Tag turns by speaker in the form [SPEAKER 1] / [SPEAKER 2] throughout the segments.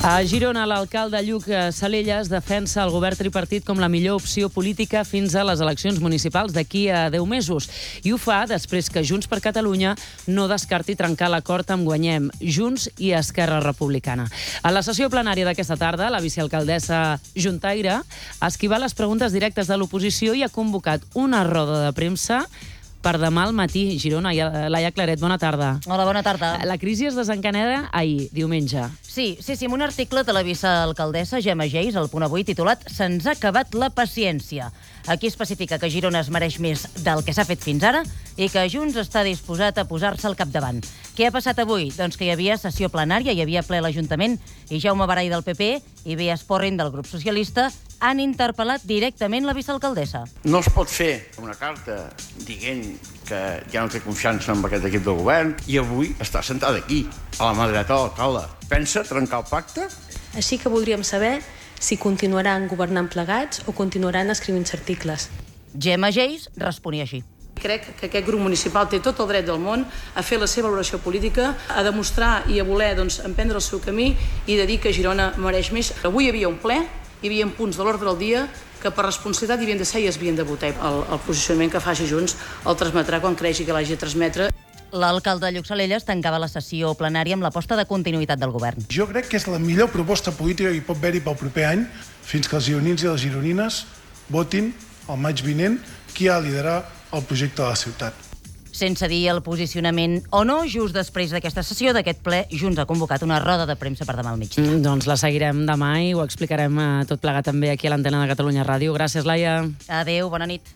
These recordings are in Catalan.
[SPEAKER 1] A Girona, l'alcalde Lluc Salellas defensa el govern tripartit com la millor opció política fins a les eleccions municipals d'aquí a 10 mesos. I ho fa després que Junts per Catalunya no descarti trencar l'acord amb Guanyem, Junts i Esquerra Republicana. A la sessió plenària d'aquesta tarda, la vicealcaldessa juntaire ha esquivat les preguntes directes de l'oposició i ha convocat una roda de premsa per demà al matí. Girona, Laia Claret, bona tarda.
[SPEAKER 2] Hola, bona tarda.
[SPEAKER 1] La crisi es desencaneda ahir, diumenge.
[SPEAKER 2] Sí, amb un article de la vicealcaldessa Gemma Geis, al Punt Avui, titulat «Se'ns ha acabat la paciència». Aquí especifica que Girona es mereix més del que s'ha fet fins ara i que Junts està disposat a posar-se al capdavant. Què ha passat avui? Doncs que hi havia sessió plenària, hi havia ple a l'Ajuntament i Jaume Barai del PP i Bea Sporrin del grup socialista han interpel·lat directament la vicealcaldessa.
[SPEAKER 3] No es pot fer una carta dient que ja no té confiança en aquest equip de govern i avui està sentada aquí, a la mà dreta de l'alcalde. Pensa trencar el pacte?
[SPEAKER 4] Així que voldríem saber si continuaran governant plegats o continuaran escrivint-se articles.
[SPEAKER 2] Gemma Geis responia així.
[SPEAKER 5] Crec que aquest grup municipal té tot el dret del món a fer la seva valoració política, a demostrar i a voler emprendre el seu camí i de dir que Girona mereix més. Avui hi havia un ple, hi havia punts de l'ordre del dia que per responsabilitat hi havien de ser i es havien de votar. El posicionament que faci Junts el transmetrà quan creixi que l'hagi de transmetre.
[SPEAKER 2] L'alcalde Lluc Salellas tancava la sessió plenària amb l'aposta de continuïtat del govern.
[SPEAKER 6] Jo crec que és la millor proposta política que hi pot haver-hi pel proper any fins que els gironins i les gironines votin el maig vinent qui ha de liderar el projecte de la ciutat.
[SPEAKER 2] Sense dir el posicionament o no, just després d'aquesta sessió, d'aquest ple, Junts ha convocat una roda de premsa per demà al migdia.
[SPEAKER 1] Doncs la seguirem demà i ho explicarem tot plegat també aquí a l'antena de Catalunya Ràdio. Gràcies, Laia.
[SPEAKER 2] Adéu, bona nit.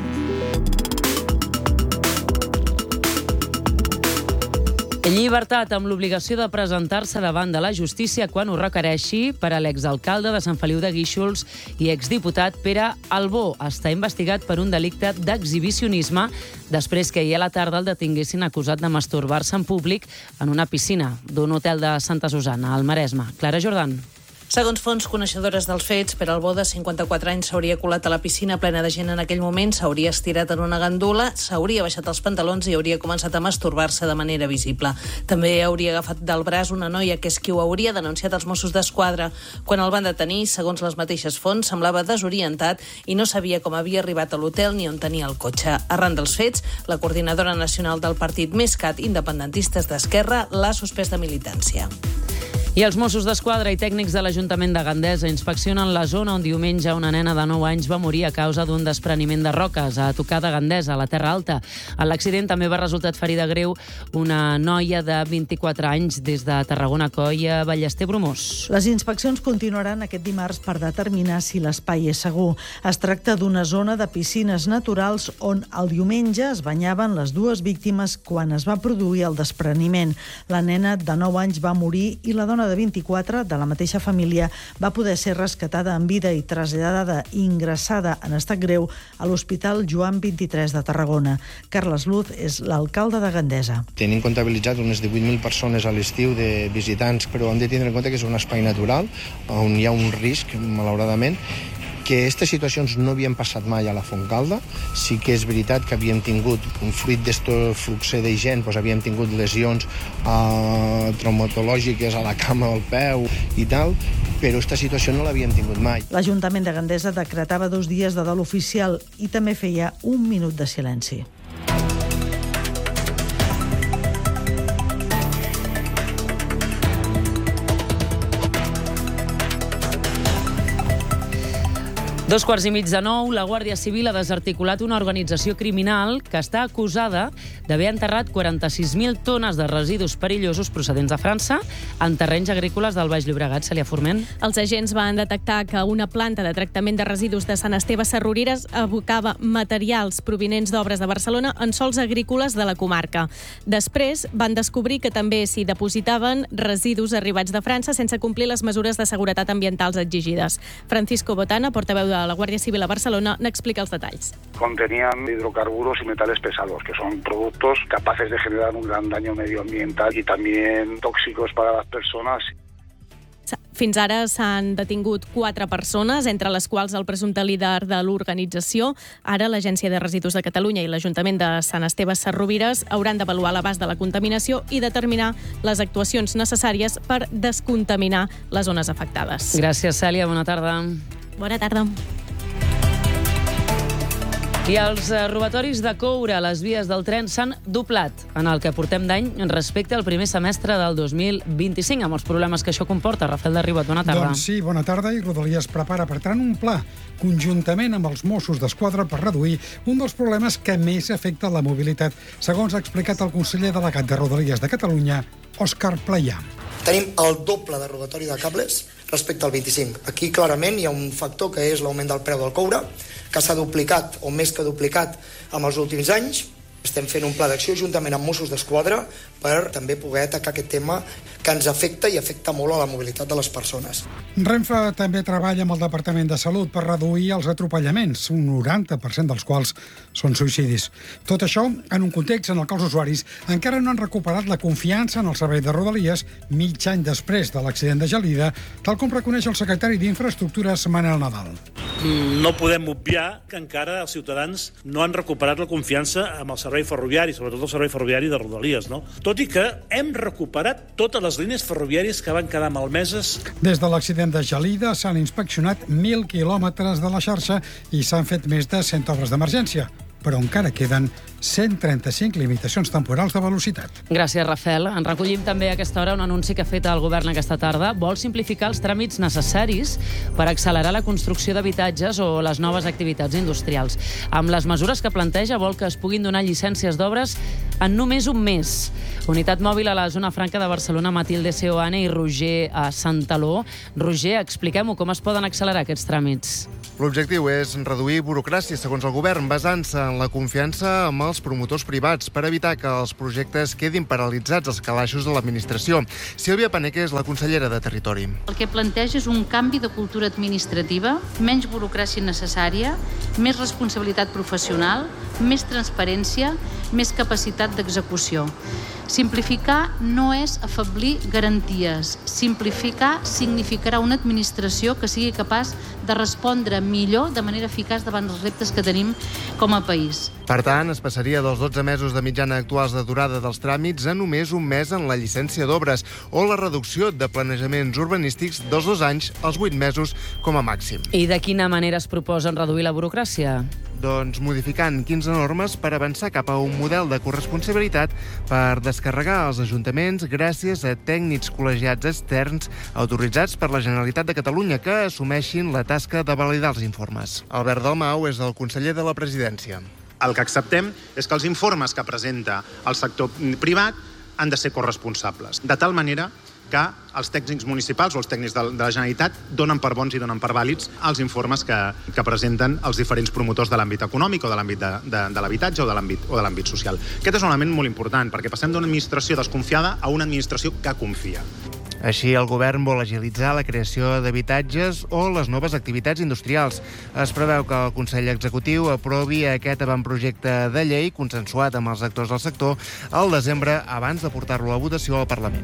[SPEAKER 1] Llibertat amb l'obligació de presentar-se davant de la justícia quan ho requereixi per a l'exalcalde de Sant Feliu de Guíxols i exdiputat Pere Albó. Està investigat per un delicte d'exhibicionisme després que ahir a la tarda el detinguessin acusat de masturbar-se en públic en una piscina d'un hotel de Santa Susana, al Maresme. Clara Jordan.
[SPEAKER 7] Segons fonts coneixedores dels fets, Pere Albó, de 54 anys, s'hauria colat a la piscina plena de gent en aquell moment, s'hauria estirat en una gandula, s'hauria baixat els pantalons i hauria començat a masturbar-se de manera visible. També hauria agafat del braç una noia que és qui ho hauria denunciat als Mossos d'Esquadra. Quan el van detenir, segons les mateixes fonts, semblava desorientat i no sabia com havia arribat a l'hotel ni on tenia el cotxe. Arran dels fets, la coordinadora nacional del partit MesCat, Independentistes d'Esquerra, l'ha suspès de militància.
[SPEAKER 1] I els Mossos d'Esquadra i tècnics de l'Ajuntament de Gandesa inspeccionen la zona on diumenge una nena de 9 anys va morir a causa d'un despreniment de roques a tocar de Gandesa, a la Terra Alta. En l'accident també va resultar ferida greu una noia de 24 anys des de Tarragona Coll a Ballester Bromós.
[SPEAKER 8] Les inspeccions continuaran aquest dimarts per determinar si l'espai és segur. Es tracta d'una zona de piscines naturals on el diumenge es banyaven les dues víctimes quan es va produir el despreniment. La nena de 9 anys va morir i la dona de 24, de la mateixa família, va poder ser rescatada en vida i traslladada i ingressada en estat greu a l'Hospital Joan 23 de Tarragona. Carles Luz és l'alcalde de Gandesa.
[SPEAKER 9] Tenim comptabilitzat unes 18.000 persones a l'estiu de visitants, però hem de tindre en compte que és un espai natural on hi ha un risc, malauradament, que aquestes situacions no havien passat mai a la Fontcalda. Sí que és veritat que havíem tingut un fruit d'este flux de gent, doncs havíem tingut lesions traumatològiques a la cama o al peu i tal, però aquesta situació no l'havíem tingut mai.
[SPEAKER 8] L'Ajuntament de Gandesa decretava 2 dies de dol oficial i també feia 1 minut de silenci.
[SPEAKER 1] Dos quarts i mig de 9, la Guàrdia Civil ha desarticulat una organització criminal que està acusada d'haver enterrat 46.000 tones de residus perillosos procedents de França en terrenys agrícoles del Baix Llobregat. Cèlia Forment.
[SPEAKER 10] Els agents van detectar que una planta de tractament de residus de Sant Esteve Sarrorires abocava materials provinents d'obres de Barcelona en sols agrícoles de la comarca. Després van descobrir que també s'hi depositaven residus arribats de França sense complir les mesures de seguretat ambientals exigides. Francisco Botana, portaveu de la Guàrdia Civil a Barcelona, n'explica els detalls.
[SPEAKER 11] Contenían hidrocarburos y metales pesados, que son productos capaces de generar un gran daño medioambiental y también tóxicos para las personas.
[SPEAKER 10] Fins ara s'han detingut 4 persones, entre les quals el presumpte líder de l'organització. Ara l'Agència de Residus de Catalunya i l'Ajuntament de Sant Esteve Sesrovires hauran d'avaluar l'abast de la contaminació i determinar les actuacions necessàries per descontaminar les zones afectades.
[SPEAKER 1] Gràcies, Cèlia. Bona tarda.
[SPEAKER 10] Bona tarda.
[SPEAKER 1] I els robatoris de coure a les vies del tren s'han doblat en el que portem d'any respecte al primer semestre del 2025, amb els problemes que això comporta. Rafael de Ribot, bona tarda.
[SPEAKER 12] Doncs sí, bona tarda, i Rodalies prepara per tant un pla conjuntament amb els Mossos d'Esquadra per reduir un dels problemes que més afecta la mobilitat, segons ha explicat el conseller delegat de Rodalies de Catalunya, Òscar Playà.
[SPEAKER 13] Tenim el doble de robatori de cables respecte al 25. Aquí clarament hi ha un factor que és l'augment del preu del coure, que s'ha duplicat o més que duplicat en els últims anys. Estem fent un pla d'acció juntament amb Mossos d'Esquadra per també poder atacar aquest tema que ens afecta i afecta molt a la mobilitat de les persones.
[SPEAKER 12] Renfe també treballa amb el Departament de Salut per reduir els atropellaments, un 90% dels quals són suïcidis. Tot això en un context en el que els usuaris encara no han recuperat la confiança en el servei de Rodalies mig any després de l'accident de Gelida, tal com reconeix el secretari d'Infraestructures, Manel Nadal.
[SPEAKER 14] No podem obviar que encara els ciutadans no han recuperat la confiança amb el servei ferroviari, sobretot el servei ferroviari de Rodalies, no? Tot i que hem recuperat totes les línies ferroviàries que van quedar malmeses.
[SPEAKER 12] Des de l'accident de Gelida s'han inspeccionat 1.000 quilòmetres de la xarxa i s'han fet més de 100 obres d'emergència, però encara queden 135 limitacions temporals de velocitat.
[SPEAKER 1] Gràcies, Rafael. En recollim també a aquesta hora un anunci que ha fet el govern aquesta tarda. Vol simplificar els tràmits necessaris per accelerar la construcció d'habitatges o les noves activitats industrials. Amb les mesures que planteja, vol que es puguin donar llicències d'obres en només un mes. Unitat mòbil a la zona franca de Barcelona, Matilde Seoane i Roger a Santaló. Roger, expliquem-ho, com es poden accelerar aquests tràmits?
[SPEAKER 15] L'objectiu és reduir burocràcia, segons el govern, basant-se en la confiança amb els promotors privats per evitar que els projectes quedin paralitzats als calaixos de l'administració. Sílvia Paneque és la consellera de Territori.
[SPEAKER 16] El que planteja és un canvi de cultura administrativa, menys burocràcia necessària, més responsabilitat professional, més transparència, més capacitat d'execució. Simplificar no és afeblir garanties. Simplificar significarà una administració que sigui capaç de respondre millor, de manera eficaç, davant els reptes que tenim com a país.
[SPEAKER 15] Per tant, es passaria dels 12 mesos de mitjana actuals de durada dels tràmits a només un mes en la llicència d'obres o la reducció de planejaments urbanístics dels 2 anys als 8 mesos com a màxim.
[SPEAKER 1] I de quina manera es proposen reduir la burocràcia?
[SPEAKER 15] Doncs modificant 15 normes per avançar cap a un model de corresponsabilitat per descarregar els ajuntaments gràcies a tècnics col·legiats externs autoritzats per la Generalitat de Catalunya que assumeixin la tasca de validar els informes. Albert Dalmau és el conseller de la Presidència.
[SPEAKER 17] El que acceptem és que els informes que presenta el sector privat han de ser corresponsables, de tal manera que els tècnics municipals o els tècnics de la Generalitat donen per bons i donen per vàlids els informes que presenten els diferents promotors de l'àmbit econòmic o de l'àmbit de l'habitatge o de l'àmbit social. Aquest és un element molt important, perquè passem d'una administració desconfiada a una administració que confia.
[SPEAKER 15] Així, el govern vol agilitzar la creació d'habitatges o les noves activitats industrials. Es preveu que el Consell Executiu aprovi aquest avantprojecte de llei consensuat amb els actors del sector al desembre abans de portar-lo a votació al Parlament.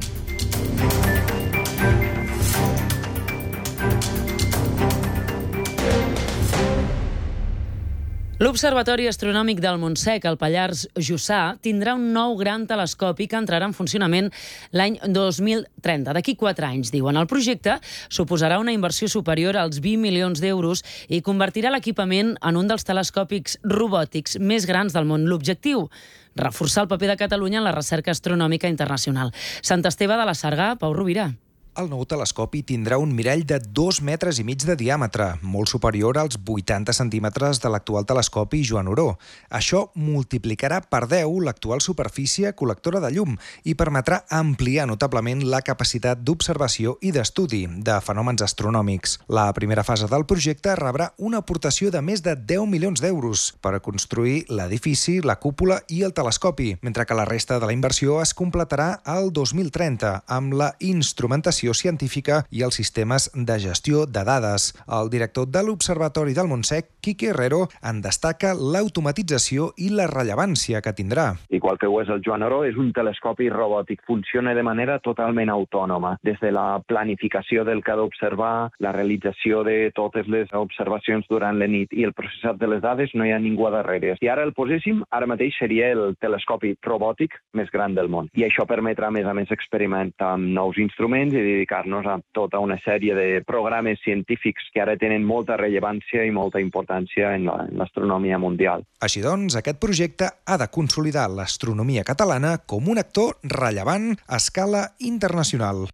[SPEAKER 1] L'Observatori Astronòmic del Montsec, al Pallars Jussà, tindrà un nou gran telescopi que entrarà en funcionament l'any 2030. D'aquí 4 anys, diuen. El projecte suposarà una inversió superior als 20 milions d'euros i convertirà l'equipament en un dels telescòpics robòtics més grans del món. L'objectiu? Reforçar el paper de Catalunya en la recerca astronòmica internacional. Sant Esteve de la Sarga, Pau Rovira.
[SPEAKER 18] El nou telescopi tindrà un mirall de 2,5 metres de diàmetre, molt superior als 80 centímetres de l'actual telescopi Joan Oró. Això multiplicarà per 10 l'actual superfície col·lectora de llum i permetrà ampliar notablement la capacitat d'observació i d'estudi de fenòmens astronòmics. La primera fase del projecte rebrà una aportació de més de 10 milions d'euros per construir l'edifici, la cúpula i el telescopi, mentre que la resta de la inversió es completarà al 2030 amb la instrumentació investigació científica i els sistemes de gestió de dades. El director de l'Observatori del Montsec, Quique Herrero, en destaca l'automatització i la rellevància que tindrà.
[SPEAKER 19] Igual que ho és el Joan Oró, és un telescopi robòtic. Funciona de manera totalment autònoma. Des de la planificació del que ha d'observar, la realització de totes les observacions durant la nit i el processat de les dades, no hi ha ningú a darrere. Si ara el poséssim, ara mateix seria el telescopi robòtic més gran del món. I això permetrà, a més, experimentar amb nous instruments i dedicar-nos a tota una sèrie de programes científics que ara tenen molta rellevància i molta importància en l'astronomia mundial.
[SPEAKER 18] Així doncs, aquest projecte ha de consolidar l'astronomia catalana com un actor rellevant a escala internacional.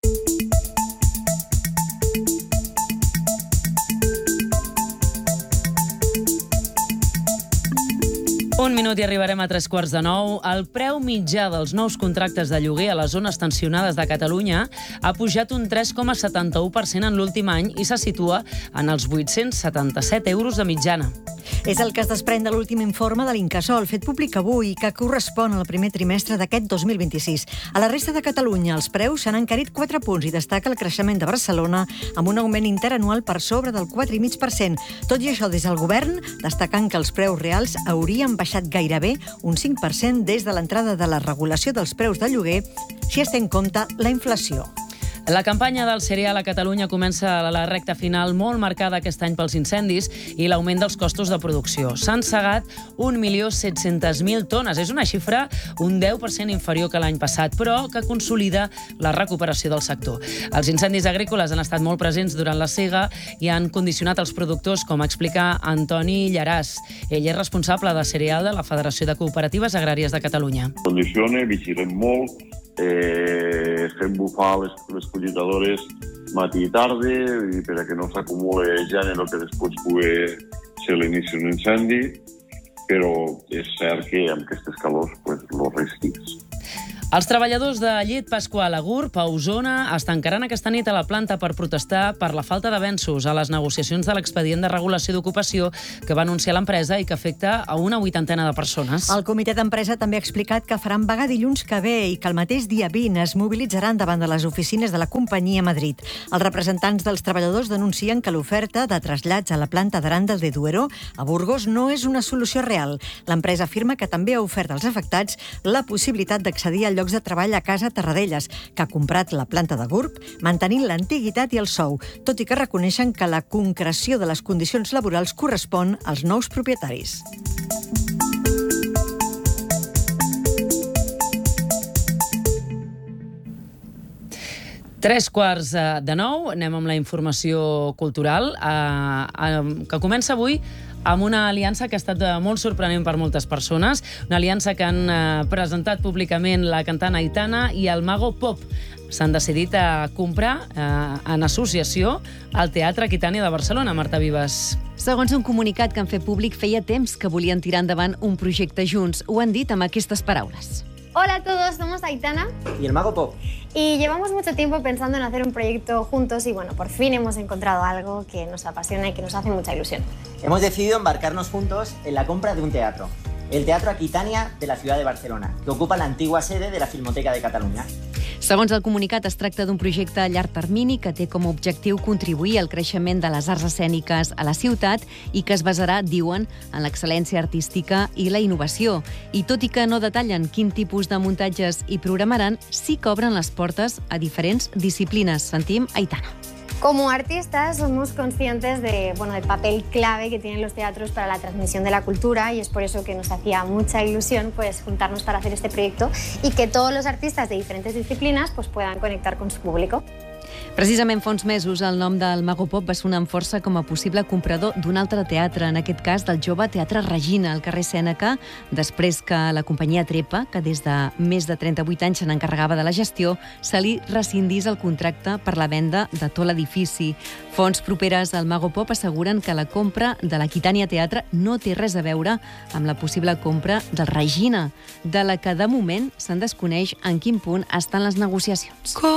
[SPEAKER 1] Un minut i arribarem a 8:45. El preu mitjà dels nous contractes de lloguer a les zones tensionades de Catalunya ha pujat un 3,71% en l'últim any i se situa en els 877 euros de mitjana.
[SPEAKER 20] És el que es desprèn de l'últim informe de l'Incasòl, fet públic avui, que correspon al primer trimestre d'aquest 2026. A la resta de Catalunya, els preus s'han encarit 4 punts i destaca el creixement de Barcelona amb un augment interanual per sobre del 4,5%. Tot i això, des del govern, destacant que els preus reals haurien baixat gairebé un 5% des de l'entrada de la regulació dels preus de lloguer, si es té en compte la inflació.
[SPEAKER 1] La campanya del cereal a Catalunya comença a la recta final molt marcada aquest any pels incendis i l'augment dels costos de producció. S'han segat 1.700.000 tones. És una xifra un 10% inferior que l'any passat, però que consolida la recuperació del sector. Els incendis agrícoles han estat molt presents durant la sega i han condicionat els productors, com explica Antoni Llaràs. Ell és responsable de cereal de la Federació de Cooperatives Agràries de Catalunya.
[SPEAKER 21] Condiciona, vigilem molt, fem bufar les collitadores matí i tarda perquè no s'acumula gènere que després pugui ser l'inici d'un incendi, però és cert que amb aquestes calors els riscs.
[SPEAKER 1] Els treballadors de Llet Pasqual a Gurb, a Osona, es tancaran aquesta nit a la planta per protestar per la falta d'avenços a les negociacions de l'expedient de regulació d'ocupació que va anunciar l'empresa i que afecta a una 80ena de persones.
[SPEAKER 20] El comitè d'empresa també ha explicat que faran vaga dilluns que ve i que el mateix dia 20 es mobilitzaran davant de les oficines de la companyia a Madrid. Els representants dels treballadors denuncien que l'oferta de trasllats a la planta d'Arandel de Duero a Burgos no és una solució real. L'empresa afirma que també ha ofert als afectats la possibilitat d'accedir a llocs de treball a Casa Tarradellas, que ha comprat la planta de Gurb, mantenint l'antiguitat i el sou, tot i que reconeixen que la concreció de les condicions laborals correspon als nous propietaris.
[SPEAKER 1] Tres quarts de 9, anem amb la informació cultural, que comença avui amb una aliança que ha estat molt sorprenent per moltes persones, una aliança que han presentat públicament la cantant Aitana i el Mago Pop. S'han decidit a comprar en associació al Teatre Aquitània de Barcelona. Marta Vives.
[SPEAKER 22] Segons un comunicat que han fet públic, feia temps que volien tirar endavant un projecte junts. Ho han dit amb aquestes paraules.
[SPEAKER 23] Hola a todos, somos Aitana
[SPEAKER 24] y el Mago Pop.
[SPEAKER 23] Y llevamos mucho tiempo pensando en hacer un proyecto juntos y bueno, por fin hemos encontrado algo que nos apasiona y que nos hace mucha ilusión.
[SPEAKER 24] Hemos decidido embarcarnos juntos en la compra de un teatro, el Teatro Aquitània de la ciudad de Barcelona, que ocupa la antigua sede de la Filmoteca de Catalunya.
[SPEAKER 22] Segons el comunicat, es tracta d'un projecte a llarg termini que té com a objectiu contribuir al creixement de les arts escèniques a la ciutat i que es basarà, diuen, en l'excel·lència artística i la innovació. I tot i que no detallen quin tipus de muntatges hi programaran, sí que obren les portes a diferents disciplines. Sentim Aitana.
[SPEAKER 23] Como artistas somos conscientes del papel clave que tienen los teatros para la transmisión de la cultura y es por eso que nos hacía mucha ilusión juntarnos para hacer este proyecto y que todos los artistas de diferentes disciplinas puedan conectar con su público.
[SPEAKER 22] Precisament fa uns mesos el nom del Mago Pop va sonar amb força com a possible comprador d'un altre teatre, en aquest cas del jove Teatre Regina, al carrer Sèneca, després que la companyia Trepa, que des de més de 38 anys se n'encarregava de la gestió, se li rescindís el contracte per la venda de tot l'edifici. Fonts properes al Mago Pop asseguren que la compra de l'Aquitània Teatre no té res a veure amb la possible compra del Regina, de la que de moment se'n desconeix en quin punt estan les negociacions.